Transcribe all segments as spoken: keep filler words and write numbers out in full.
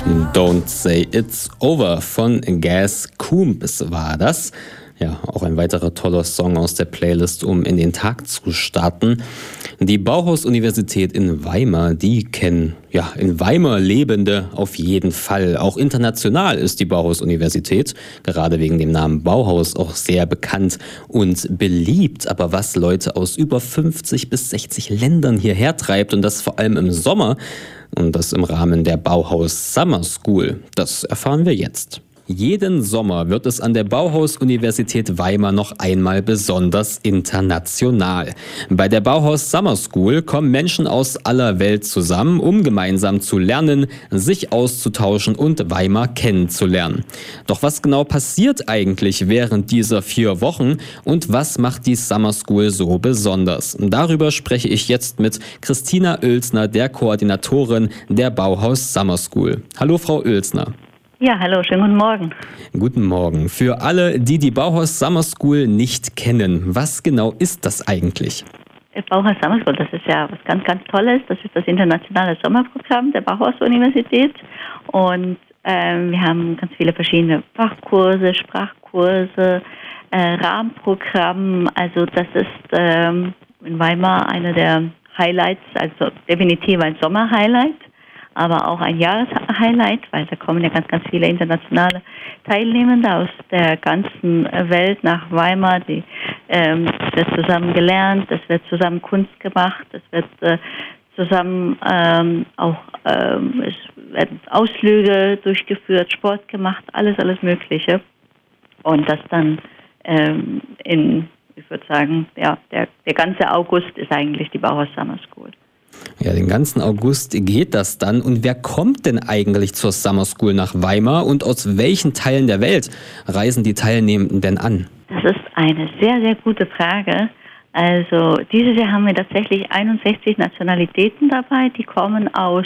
Don't Say It's Over von Gas Coombs war das. Ja, auch ein weiterer toller Song aus der Playlist, um in den Tag zu starten. Die Bauhaus-Universität in Weimar, die kennen ja in Weimar Lebende auf jeden Fall. Auch international ist die Bauhaus-Universität, gerade wegen dem Namen Bauhaus, auch sehr bekannt und beliebt. Aber was Leute aus über fünfzig bis sechzig Ländern hierher treibt, und das vor allem im Sommer, und das im Rahmen der Bauhaus Summer School, das erfahren wir jetzt. Jeden Sommer wird es an der Bauhaus-Universität Weimar noch einmal besonders international. Bei der Bauhaus Summer School kommen Menschen aus aller Welt zusammen, um gemeinsam zu lernen, sich auszutauschen und Weimar kennenzulernen. Doch was genau passiert eigentlich während dieser vier Wochen und was macht die Summer School so besonders? Darüber spreche ich jetzt mit Christina Oelsner, der Koordinatorin der Bauhaus Summer School. Hallo, Frau Oelsner. Ja, hallo, schönen guten Morgen. Guten Morgen. Für alle, die die Bauhaus Summer School nicht kennen, was genau ist das eigentlich? Bauhaus Summer School, das ist ja was ganz, ganz Tolles. Das ist das internationale Sommerprogramm der Bauhaus-Universität. Und ähm, wir haben ganz viele verschiedene Fachkurse, Sprachkurse, äh, Rahmenprogramm. Also das ist ähm, in Weimar eine der Highlights, also definitiv ein Sommerhighlight, aber auch ein Jahreshighlight, weil da kommen ja ganz, ganz viele internationale Teilnehmende aus der ganzen Welt nach Weimar. Die, ähm, es wird zusammen gelernt, es wird zusammen Kunst gemacht, es wird äh, zusammen ähm, auch ähm, es werden Ausflüge durchgeführt, Sport gemacht, alles, alles Mögliche. Und das dann ähm, in, ich würde sagen, ja, der, der ganze August ist eigentlich die Bauhaus Summer School. Ja, den ganzen August geht das dann. Und wer kommt denn eigentlich zur Summer School nach Weimar und aus welchen Teilen der Welt reisen die Teilnehmenden denn an? Das ist eine sehr, sehr gute Frage. Also dieses Jahr haben wir tatsächlich einundsechzig Nationalitäten dabei, die kommen aus,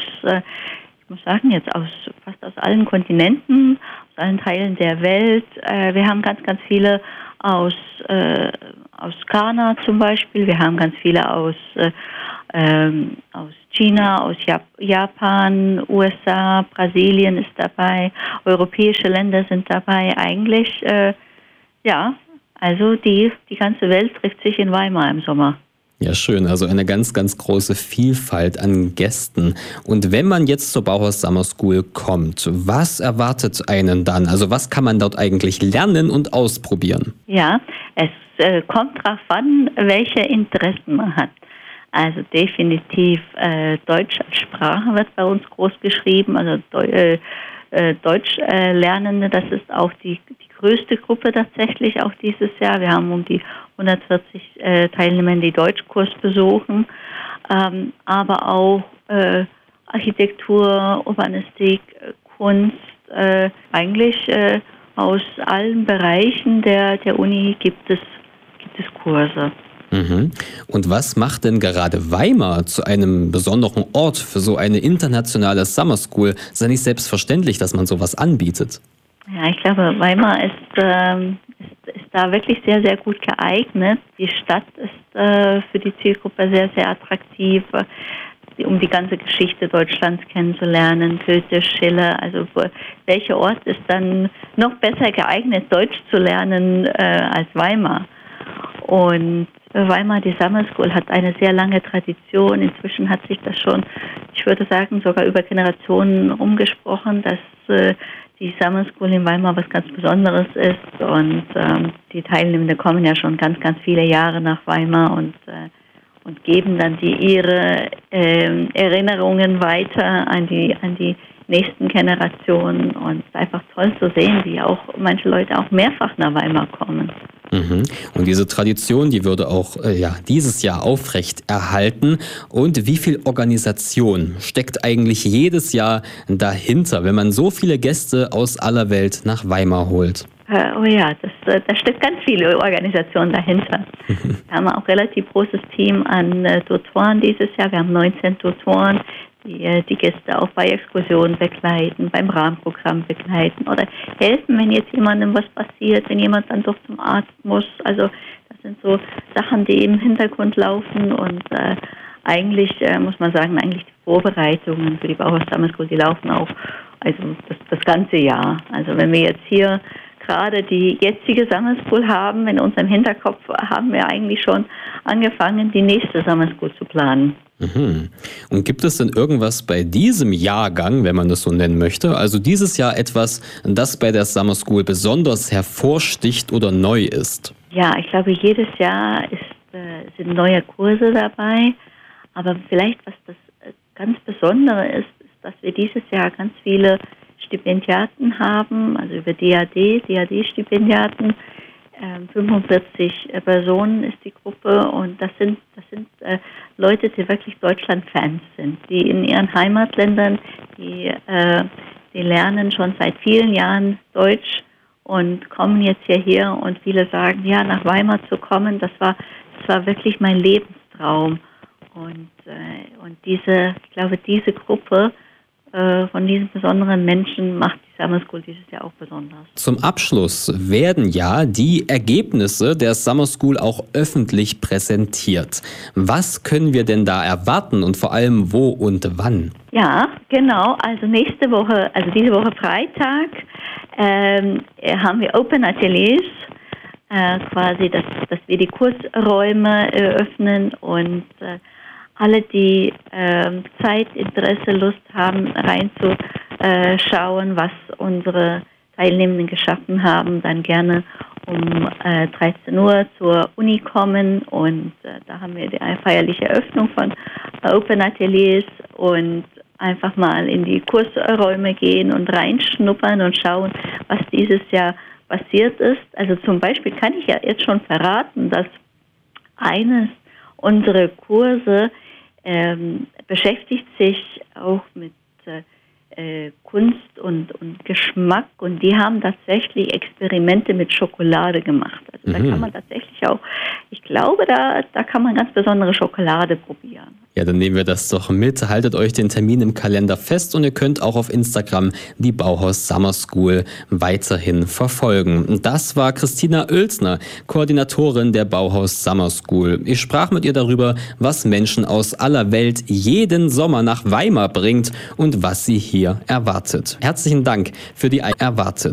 ich muss sagen, jetzt aus fast aus allen Kontinenten, aus allen Teilen der Welt. Wir haben ganz, ganz viele aus, aus Ghana zum Beispiel, wir haben ganz viele aus Ähm, aus China, aus Jap- Japan, U S A, Brasilien ist dabei, europäische Länder sind dabei. Eigentlich, äh, ja, also die, die ganze Welt trifft sich in Weimar im Sommer. Ja, schön. Also eine ganz, ganz große Vielfalt an Gästen. Und wenn man jetzt zur Bauhaus Summer School kommt, was erwartet einen dann? Also was kann man dort eigentlich lernen und ausprobieren? Ja, es äh, kommt darauf an, welche Interessen man hat. Also definitiv äh, Deutsch als Sprache wird bei uns groß geschrieben, also Deu- äh, äh, Deutsch äh, Lernende, das ist auch die, die größte Gruppe tatsächlich auch dieses Jahr. Wir haben um die hundertvierzig äh, Teilnehmer, die Deutschkurs besuchen, ähm, aber auch äh, Architektur, Urbanistik, äh, Kunst, äh, eigentlich äh, aus allen Bereichen der, der Uni gibt es, gibt es Kurse. Mhm. Und was macht denn gerade Weimar zu einem besonderen Ort für so eine internationale Summer School? Ist ja nicht selbstverständlich, dass man sowas anbietet. Ja, ich glaube, Weimar ist, ähm, ist, ist da wirklich sehr, sehr gut geeignet. Die Stadt ist äh, für die Zielgruppe sehr, sehr attraktiv, äh, um die ganze Geschichte Deutschlands kennenzulernen. Goethe, Schiller, also welcher Ort ist dann noch besser geeignet, Deutsch zu lernen äh, als Weimar? Und Weimar, die Summer School, hat eine sehr lange Tradition. Inzwischen hat sich das schon, ich würde sagen, sogar über Generationen umgesprochen, dass äh, die Summer School in Weimar was ganz Besonderes ist. Und ähm, die Teilnehmenden kommen ja schon ganz, ganz viele Jahre nach Weimar und, äh, und geben dann die, ihre äh, Erinnerungen weiter an die, an die nächsten Generationen. Und es ist einfach toll zu sehen, wie auch manche Leute auch mehrfach nach Weimar kommen. Mhm. Und diese Tradition, die würde auch äh, ja, dieses Jahr aufrecht erhalten. Und wie viel Organisation steckt eigentlich jedes Jahr dahinter, wenn man so viele Gäste aus aller Welt nach Weimar holt? Äh, oh ja, das, äh, da steckt ganz viele Organisationen dahinter. Wir haben auch ein relativ großes Team an äh, Tutoren dieses Jahr. Wir haben neunzehn Tutoren, die die Gäste auch bei Exkursionen begleiten, beim Rahmenprogramm begleiten oder helfen, wenn jetzt jemandem was passiert, wenn jemand dann doch zum Arzt muss. Also das sind so Sachen, die im Hintergrund laufen und äh, eigentlich, äh, muss man sagen, eigentlich die Vorbereitungen für die Bauhaus Summer School, die laufen auch also das, das ganze Jahr. Also wenn wir jetzt hier gerade die jetzige Summer School haben, in unserem Hinterkopf haben wir eigentlich schon angefangen, die nächste Summer School zu planen. Mhm. Und gibt es denn irgendwas bei diesem Jahrgang, wenn man das so nennen möchte, also dieses Jahr etwas, das bei der Summer School besonders hervorsticht oder neu ist? Ja, ich glaube, jedes Jahr ist, äh, sind neue Kurse dabei. Aber vielleicht, was das ganz Besondere ist, ist, dass wir dieses Jahr ganz viele Stipendiaten haben, also über D A D, D A D-Stipendiaten. Ähm, fünfundvierzig Personen ist die Gruppe und das sind, das sind äh, Leute, die wirklich Deutschland-Fans sind, die in ihren Heimatländern, die, äh, die lernen schon seit vielen Jahren Deutsch und kommen jetzt hierher und viele sagen, ja, nach Weimar zu kommen, das war, das war wirklich mein Lebenstraum. Und, äh, und diese, ich glaube, diese Gruppe äh, von diesen besonderen Menschen macht die Summer School dieses Jahr auch besonders. Zum Abschluss werden ja die Ergebnisse der Summer School auch öffentlich präsentiert. Was können wir denn da erwarten und vor allem wo und wann? Ja, genau. Also nächste Woche, also diese Woche Freitag, ähm, haben wir Open Ateliers. Äh, quasi, dass, dass wir die Kursräume eröffnen und äh, alle, die äh, Zeit, Interesse, Lust haben, reinzuschauen, was unsere Teilnehmenden geschaffen haben, dann gerne um äh, dreizehn Uhr zur Uni kommen und äh, da haben wir die feierliche Eröffnung von äh, Open Ateliers und einfach mal in die Kursräume gehen und reinschnuppern und schauen, was dieses Jahr passiert ist. Also zum Beispiel kann ich ja jetzt schon verraten, dass eines unserer Kurse ähm, beschäftigt sich auch mit äh, Kunst und, und Geschmack und die haben tatsächlich Experimente mit Schokolade gemacht. Also mhm. da kann man tatsächlich auch, ich glaube, da, da kann man ganz besondere Schokolade probieren. Ja, dann nehmen wir das doch mit. Haltet euch den Termin im Kalender fest und ihr könnt auch auf Instagram die Bauhaus Summer School weiterhin verfolgen. Das war Christina Oelsner, Koordinatorin der Bauhaus Summer School. Ich sprach mit ihr darüber, was Menschen aus aller Welt jeden Sommer nach Weimar bringt und was sie hier erwartet. Herzlichen Dank für die Ei- erwartet.